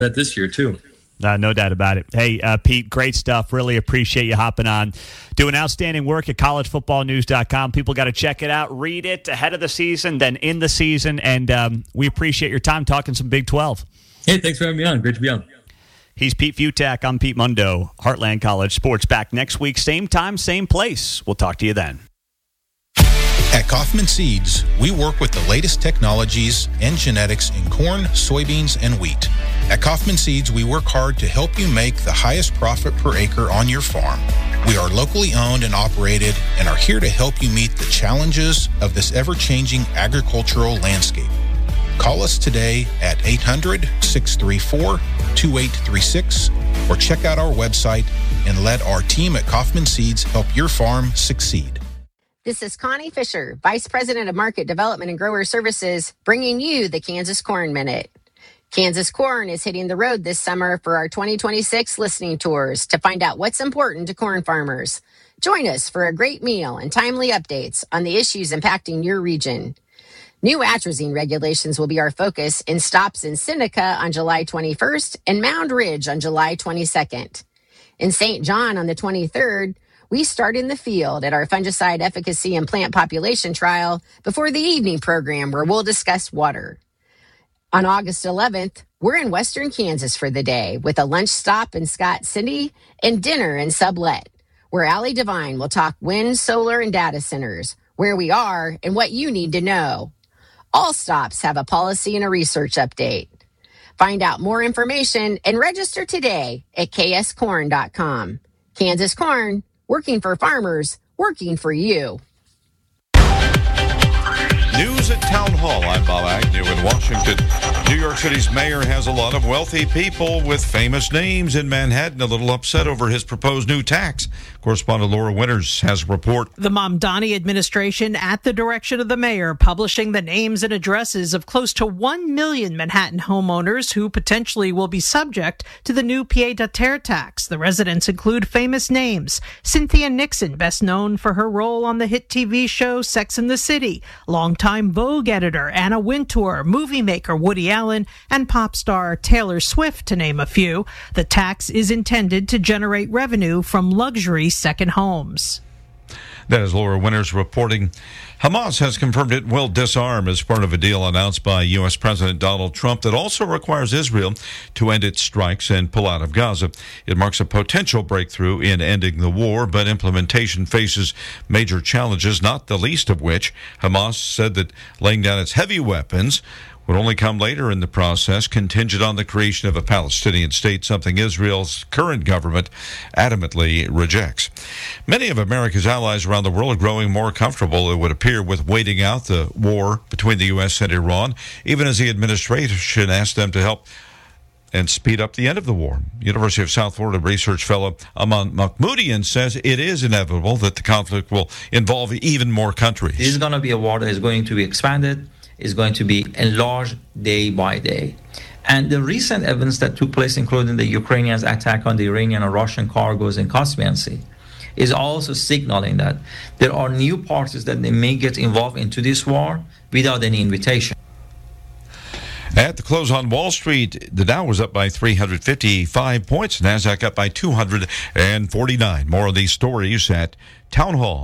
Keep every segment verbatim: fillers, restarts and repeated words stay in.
that this year, too. Uh, no doubt about it. Hey, uh, Pete, great stuff. Really appreciate you hopping on. Doing outstanding work at college football news dot com. People got to check it out, read it ahead of the season, then in the season, and um, we appreciate your time talking some Big twelve. Hey, thanks for having me on. Great to be on. He's Pete Fiutak. I'm Pete Mundo. Heartland College Sports back next week. Same time, same place. We'll talk to you then. At Kaufman Seeds, we work with the latest technologies and genetics in corn, soybeans, and wheat. At Kaufman Seeds, we work hard to help you make the highest profit per acre on your farm. We are locally owned and operated and are here to help you meet the challenges of this ever-changing agricultural landscape. Call us today at eight hundred, six three four, two eight three six or check out our website and let our team at Kaufman Seeds help your farm succeed. This is Connie Fisher, Vice President of Market Development and Grower Services, bringing you the Kansas Corn Minute. Kansas Corn is hitting the road this summer for our twenty twenty-six listening tours to find out what's important to corn farmers. Join us for a great meal and timely updates on the issues impacting your region. New atrazine regulations will be our focus in stops in Seneca on July twenty-first and Mound Ridge on July twenty-second. In Saint John on the twenty-third, we start in the field at our fungicide efficacy and plant population trial before the evening program where we'll discuss water. On August eleventh, we're in Western Kansas for the day with a lunch stop in Scott City and dinner in Sublet, where Allie Devine will talk wind, solar, and data centers, where we are and what you need to know. All stops have a policy and a research update. Find out more information and register today at k s corn dot com. Kansas Corn, working for farmers, working for you. News at Town Hall. I'm Bob Agnew in Washington. New York City's mayor has a lot of wealthy people with famous names in Manhattan a little upset over his proposed new tax. Correspondent Laura Winters has a report. The Mamdani administration, at the direction of the mayor, publishing the names and addresses of close to one million Manhattan homeowners who potentially will be subject to the new pied-à-terre tax. The residents include famous names. Cynthia Nixon, best known for her role on the hit T V show Sex and the City. Longtime Vogue editor Anna Wintour, movie maker Woody Allen, and pop star Taylor Swift, to name a few. The tax is intended to generate revenue from luxury second homes. That is Laura Winters reporting. Hamas has confirmed it will disarm as part of a deal announced by U S President Donald Trump that also requires Israel to end its strikes and pull out of Gaza. It marks a potential breakthrough in ending the war, but implementation faces major challenges, not the least of which Hamas said that laying down its heavy weapons would only come later in the process, contingent on the creation of a Palestinian state, something Israel's current government adamantly rejects. Many of America's allies around the world are growing more comfortable, it would appear, with waiting out the war between the U S and Iran, even as the administration asked them to help and speed up the end of the war. University of South Florida research fellow Aman Mahmoodian says it is inevitable that the conflict will involve even more countries. This is going to be a war that is going to be expanded, is going to be enlarged day by day. And the recent events that took place, including the Ukrainians' attack on the Iranian and Russian cargoes in Caspian Sea, is also signaling that there are new parties that they may get involved into this war without any invitation. At the close on Wall Street, the Dow was up by three hundred fifty-five points, NASDAQ up by two hundred forty-nine. More of these stories at Town Hall.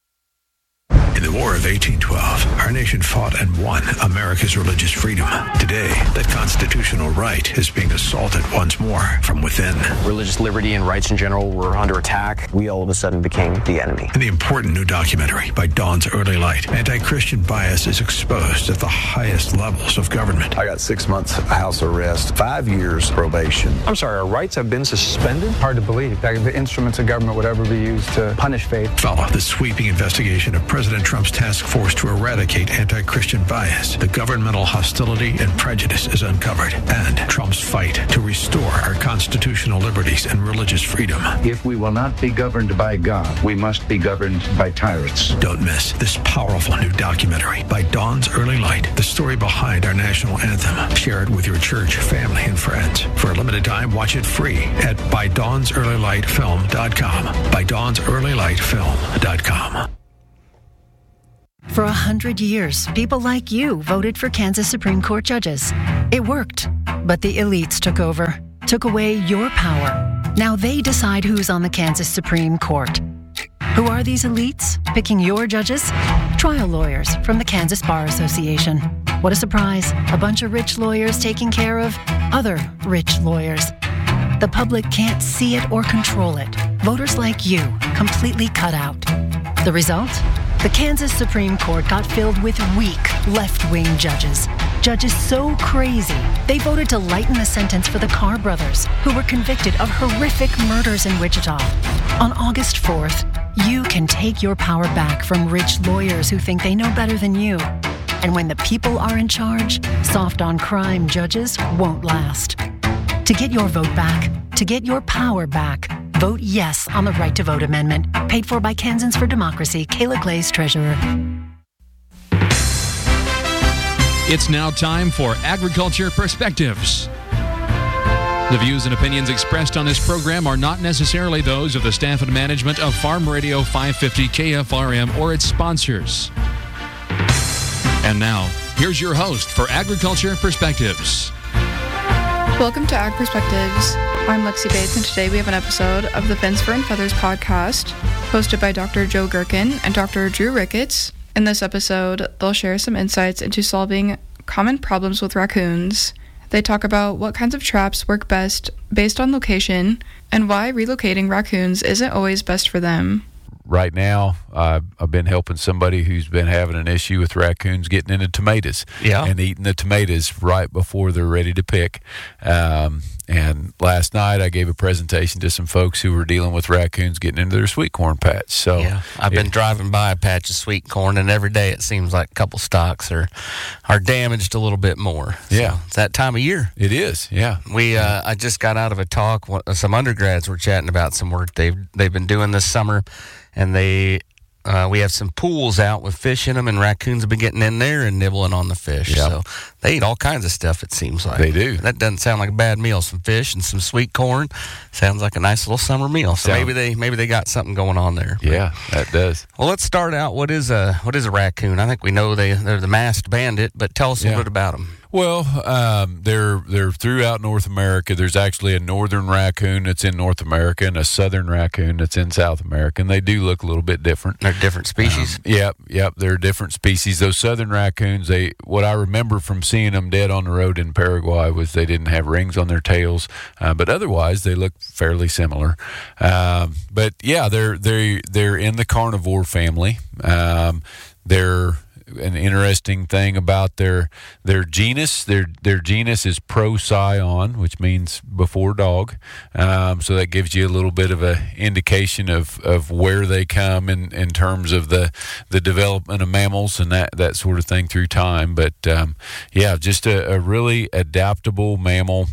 In the War of eighteen twelve, our nation fought and won America's religious freedom. Today, that constitutional right is being assaulted once more from within. Religious liberty and rights in general were under attack. We all of a sudden became the enemy. In the important new documentary by Dawn's Early Light, anti-Christian bias is exposed at the highest levels of government. I got six months house arrest, five years probation. I'm sorry, our rights have been suspended? Hard to believe that the instruments of government would ever be used to punish faith. Follow the sweeping investigation of President Trump's task force to eradicate anti-Christian bias. The governmental hostility and prejudice is uncovered, and Trump's fight to restore our constitutional liberties and religious freedom. If we will not be governed by God, we must be governed by tyrants. Don't miss this powerful new documentary by Dawn's Early Light, the story behind our national anthem. Share it with your church, family, and friends. For a limited time, watch it free at by dawns early light film dot com. by dawns early light film dot com. For a hundred years, people like you voted for Kansas Supreme Court judges. It worked. But the elites took over, took away your power. Now they decide who's on the Kansas Supreme Court. Who are these elites picking your judges? Trial lawyers from the Kansas Bar Association. What a surprise. A bunch of rich lawyers taking care of other rich lawyers. The public can't see it or control it. Voters like you completely cut out. The result? The Kansas Supreme Court got filled with weak, left-wing judges. Judges so crazy, they voted to lighten the sentence for the Carr brothers, who were convicted of horrific murders in Wichita. On August fourth, you can take your power back from rich lawyers who think they know better than you. And when the people are in charge, soft-on-crime judges won't last. To get your vote back, to get your power back, vote yes on the Right to Vote Amendment. Paid for by Kansans for Democracy, Kayla Glaze, Treasurer. It's now time for Agriculture Perspectives. The views and opinions expressed on this program are not necessarily those of the staff and management of Farm Radio five fifty K F R M or its sponsors. And now, here's your host for Agriculture Perspectives. Welcome to Ag Perspectives. I'm Lexi Bates, and today we have an episode of the Fins, Fur, and Feathers podcast, hosted by Doctor Joe Gherkin and Doctor Drew Ricketts. In this episode, they'll share some insights into solving common problems with raccoons. They talk about what kinds of traps work best based on location, and why relocating raccoons isn't always best for them. Right now, uh, I've been helping somebody who's been having an issue with raccoons getting into tomatoes yeah. and eating the tomatoes right before they're ready to pick. Um, and last night, I gave a presentation to some folks who were dealing with raccoons getting into their sweet corn patch. So yeah, I've been it, driving by a patch of sweet corn, and every day it seems like a couple stalks are are damaged a little bit more. So yeah, it's that time of year. It is. Yeah, we. Uh, I just got out of a talk. Some undergrads were chatting about some work they've they've been doing this summer. And they, uh, we have some pools out with fish in them, and raccoons have been getting in there and nibbling on the fish. Yep. So they eat all kinds of stuff, it seems like. They do. That doesn't sound like a bad meal. Some fish and some sweet corn sounds like a nice little summer meal. So Sound. maybe they maybe they got something going on there. Yeah, that does. Well, let's start out. What is a what is a raccoon? I think we know they they're the masked bandit, but tell us a yeah. little bit about them. Well, um, they're they're throughout North America. There's actually a northern raccoon that's in North America and a southern raccoon that's in South America, and they do look a little bit different. They're different species. Um, yep, yep, they're different species. Those southern raccoons, they what I remember from seeing them dead on the road in Paraguay was they didn't have rings on their tails, uh, but otherwise they look fairly similar. Um, but yeah, they're they they're in the carnivore family. Um, they're an interesting thing about their their genus. Their their genus is Procyon, which means before dog. Um, so that gives you a little bit of a indication of, of where they come in, in terms of the the development of mammals and that, that sort of thing through time. But um, yeah, just a, a really adaptable mammal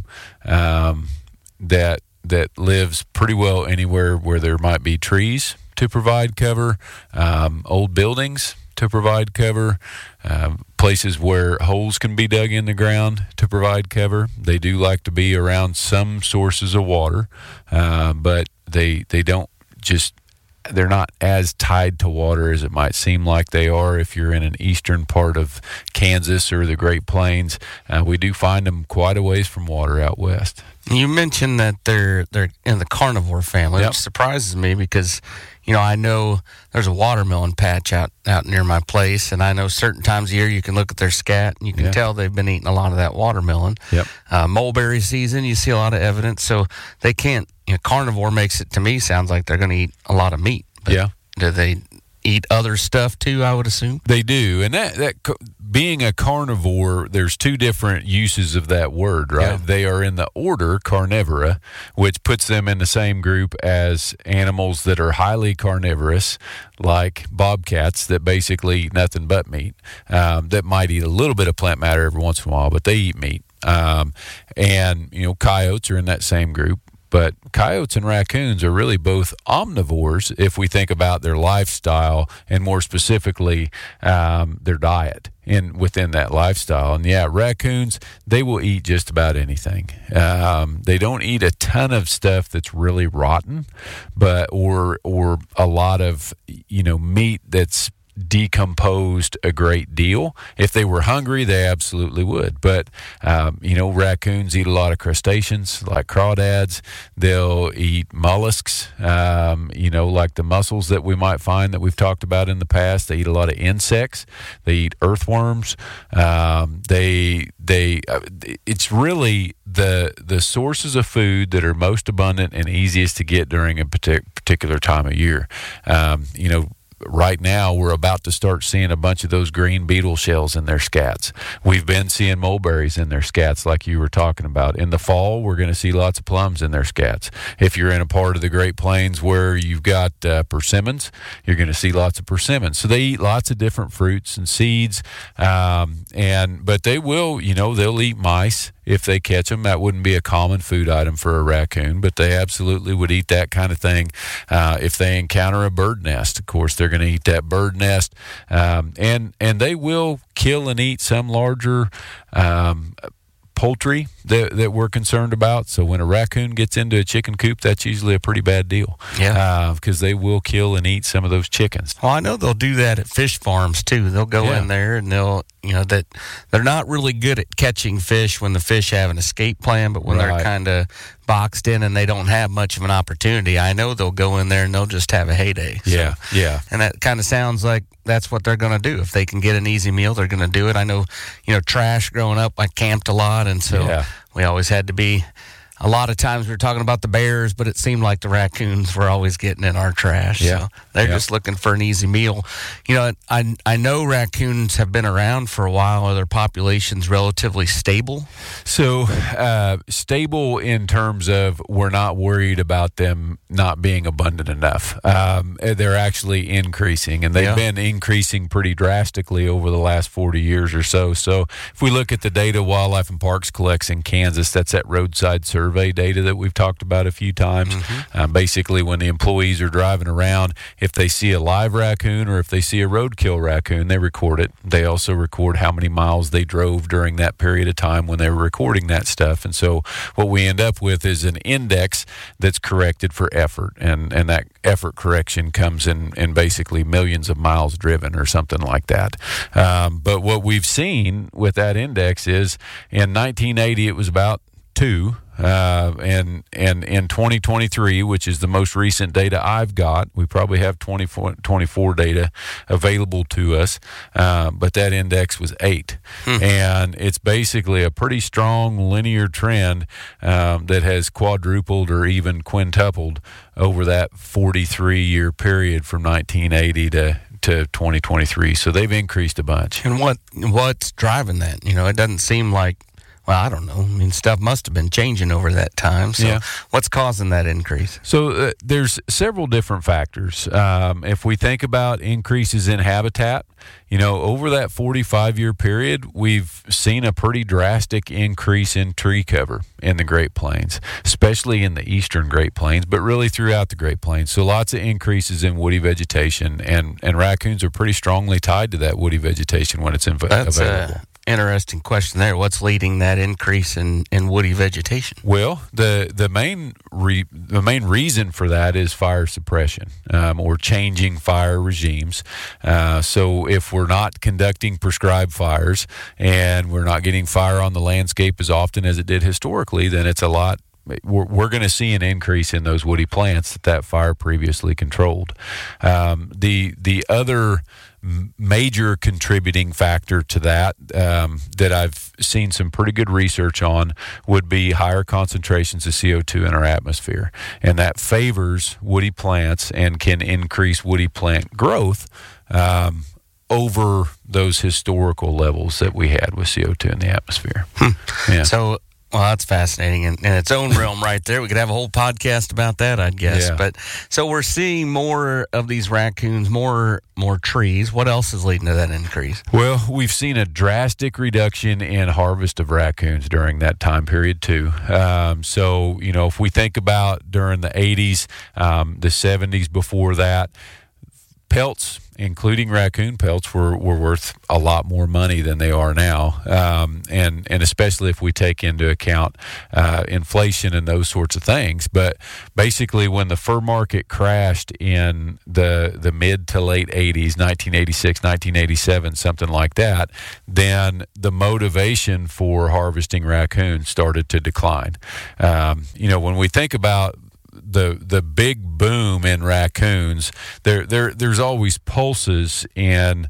um, that that lives pretty well anywhere where there might be trees to provide cover, um, old buildings to provide cover, uh, places where holes can be dug in the ground to provide cover. They do like to be around some sources of water, uh, but they they don't just, they're not as tied to water as it might seem like they are if you're in an eastern part of Kansas or the Great Plains. Uh, we do find them quite a ways from water out west. You mentioned that they're they're in the carnivore family, Yep. which surprises me because, you know, I know there's a watermelon patch out, out near my place, and I know certain times of year you can look at their scat and you can Yeah. tell they've been eating a lot of that watermelon. Yep. Uh, mulberry season, you see a lot of evidence, so they can't, you know, carnivore makes it, to me, sounds like they're going to eat a lot of meat. But Yeah. do they eat other stuff too, I would assume? They do, and that that co- being a carnivore, there's two different uses of that word, right? Yeah. They are in the order Carnivora, which puts them in the same group as animals that are highly carnivorous, like bobcats that basically eat nothing but meat. Um, that might eat a little bit of plant matter every once in a while, but they eat meat. Um, and you know, coyotes are in that same group. But coyotes and raccoons are really both omnivores if we think about their lifestyle and more specifically um, their diet in within that lifestyle. And yeah, raccoons, they will eat just about anything. Um, they don't eat a ton of stuff that's really rotten, but or or a lot of you know meat that's decomposed a great deal. If they were hungry, they absolutely would. But, um, you know, raccoons eat a lot of crustaceans like crawdads. They'll eat mollusks, um, you know, like the mussels that we might find that we've talked about in the past. They eat a lot of insects. They eat earthworms. Um, they, they, uh, it's really the, the sources of food that are most abundant and easiest to get during a partic- particular time of year. Um, you know, right now, we're about to start seeing a bunch of those green beetle shells in their scats. We've been seeing mulberries in their scats like you were talking about. In the fall, we're going to see lots of plums in their scats. If you're in a part of the Great Plains where you've got uh, persimmons, you're going to see lots of persimmons. So they eat lots of different fruits and seeds, um, and but they will, you know, they'll eat mice if they catch them. That wouldn't be a common food item for a raccoon, but they absolutely would eat that kind of thing. Uh, if they encounter a bird nest, of course, they're going to eat that bird nest. Um, and, and they will kill and eat some larger um, poultry that, that we're concerned about. So when a raccoon gets into a chicken coop, that's usually a pretty bad deal. Yeah. Because uh, they will kill and eat some of those chickens. Well, I know they'll do that at fish farms, too. They'll go Yeah. in there and they'll, you know, that they're not really good at catching fish when the fish have an escape plan, but when Right. they're kind of boxed in and they don't have much of an opportunity, I know they'll go in there and they'll just have a heyday. So, Yeah, yeah. And that kind of sounds like that's what they're going to do. If they can get an easy meal, they're going to do it. I know, you know, trash growing up, I camped a lot, and so Yeah. we always had to be. A lot of times we were talking about the bears, but it seemed like the raccoons were always getting in our trash. Yeah. So they're Yeah. just looking for an easy meal. You know, I I know raccoons have been around for a while. Are their populations relatively stable? So uh, stable in terms of we're not worried about them not being abundant enough. Um, they're actually increasing, and they've Yeah. been increasing pretty drastically over the last forty years or so. So if we look at the data Wildlife and Parks collects in Kansas, that's that roadside survey data that we've talked about a few times. Mm-hmm. Uh, basically, when the employees are driving around, if they see a live raccoon or if they see a roadkill raccoon, they record it. They also record how many miles they drove during that period of time when they were recording that stuff. And so what we end up with is an index that's corrected for effort. And, and that effort correction comes in, in basically millions of miles driven or something like that. Um, but what we've seen with that index is in nineteen eighty, it was about two. Uh, and and in twenty twenty-three, which is the most recent data I've got, we probably have twenty-four, twenty-four data available to us, uh, but that index was eight. Hmm. And it's basically a pretty strong linear trend um, that has quadrupled or even quintupled over that forty-three year period from nineteen eighty to to twenty twenty-three. So they've increased a bunch. And what what's driving that? You know, it doesn't seem like, well, I don't know. I mean, stuff must have been changing over that time. So Yeah. what's causing that increase? So uh, there's several different factors. Um, if we think about increases in habitat, you know, over that forty-five year period, we've seen a pretty drastic increase in tree cover in the Great Plains, especially in the eastern Great Plains, but really throughout the Great Plains. So lots of increases in woody vegetation, and, and raccoons are pretty strongly tied to that woody vegetation when it's inv- That's available. a interesting question there. What's leading that increase in, in woody vegetation? Well, the the main re, the main reason for that is fire suppression um, or changing fire regimes. Uh, so if we're not conducting prescribed fires and we're not getting fire on the landscape as often as it did historically, then it's a lot. We're, we're going to see an increase in those woody plants that that fire previously controlled. Um, the the other major contributing factor to that um, that I've seen some pretty good research on would be higher concentrations of C O two in our atmosphere, and that favors woody plants and can increase woody plant growth um, over those historical levels that we had with C O two in the atmosphere. Hmm. Yeah. So, well, that's fascinating in, in its own realm right there. We could have a whole podcast about that, I'd guess. Yeah. But so we're seeing more of these raccoons, more more trees. What else is leading to that increase? Well, we've seen a drastic reduction in harvest of raccoons during that time period too. Um, so, you know, if we think about during the eighties, um, the seventies before that, pelts, including raccoon pelts, were, were worth a lot more money than they are now, um, and and especially if we take into account uh, inflation and those sorts of things. But basically, when the fur market crashed in the the mid to late eighties, nineteen eighty-six, nineteen eighty-seven, something like that, then the motivation for harvesting raccoons started to decline. Um, you know, when we think about the the big boom in raccoons, there there there's always pulses in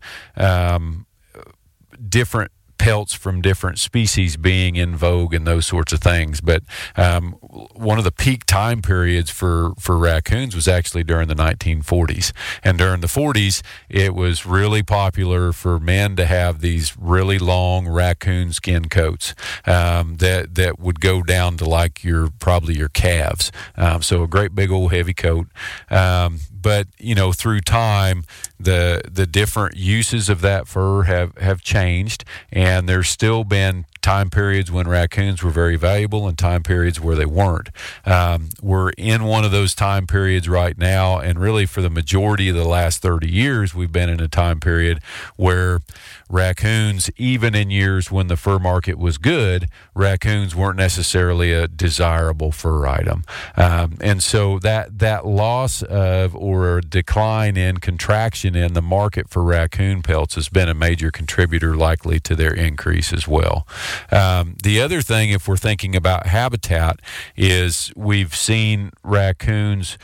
um, different pelts from different species being in vogue and those sorts of things. But um, one of the peak time periods for, for raccoons was actually during the nineteen forties. And during the forties, it was really popular for men to have these really long raccoon skin coats um, that, that would go down to like your probably your calves. Um, so a great big old heavy coat. Um, but, you know, through time, the the different uses of that fur have, have changed, and there's still been time periods when raccoons were very valuable and time periods where they weren't. Um, we're in one of those time periods right now, and really for the majority of the last thirty years, we've been in a time period where raccoons, even in years when the fur market was good, raccoons weren't necessarily a desirable fur item. Um, and so that, that loss of or a decline in contraction in the market for raccoon pelts has been a major contributor likely to their increase as well. Um, the other thing, if we're thinking about habitat, is we've seen raccoons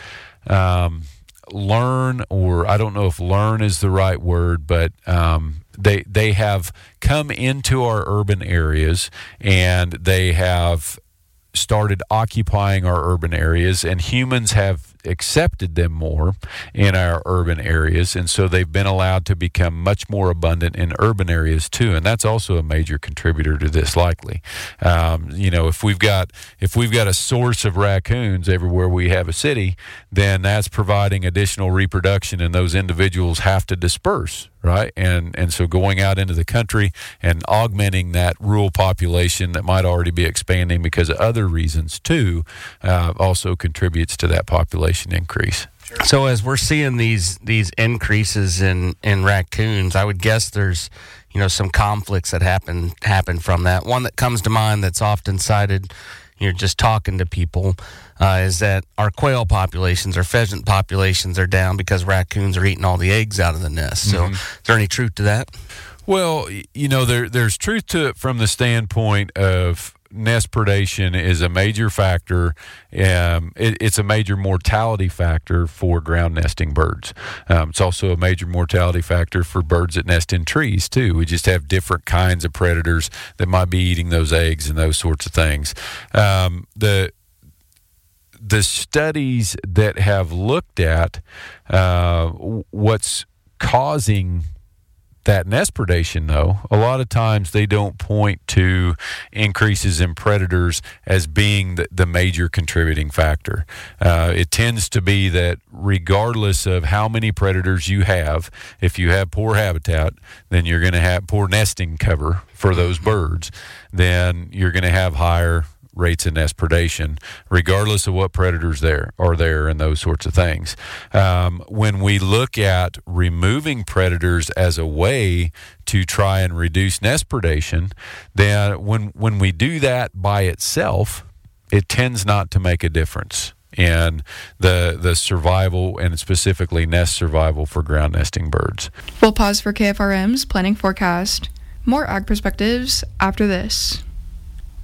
um, learn, or I don't know if learn is the right word, but um, they they have come into our urban areas, and they have started occupying our urban areas, and humans have accepted them more in our urban areas, and so they've been allowed to become much more abundant in urban areas too, and that's also a major contributor to this likely. Um, you know, if we've got if we've got a source of raccoons everywhere we have a city, then that's providing additional reproduction, and those individuals have to disperse, right? And and so going out into the country and augmenting that rural population that might already be expanding because of other reasons too, uh, also contributes to that population increase. So as we're seeing these these increases in, in raccoons, I would guess there's, you know, some conflicts that happen happen from that. One that comes to mind that's often cited, you're just talking to people, uh, is that our quail populations, our pheasant populations are down because raccoons are eating all the eggs out of the nest. So mm-hmm. Is there any truth to that? Well, you know, there there's truth to it from the standpoint of nest predation is a major factor. Um, it, it's a major mortality factor for ground nesting birds. Um, it's also a major mortality factor for birds that nest in trees too. We just have different kinds of predators that might be eating those eggs and those sorts of things. Um, the the studies that have looked at uh, what's causing that nest predation, though, a lot of times they don't point to increases in predators as being the, the major contributing factor. Uh, it tends to be that regardless of how many predators you have, if you have poor habitat, then you're going to have poor nesting cover for those birds, then you're going to have higher rates of nest predation, regardless of what predators there are there and those sorts of things. Um, when we look at removing predators as a way to try and reduce nest predation, then when when we do that by itself, it tends not to make a difference in the the survival and specifically nest survival for ground nesting birds. We'll pause for K F R M's planning forecast. More Ag Perspectives after this.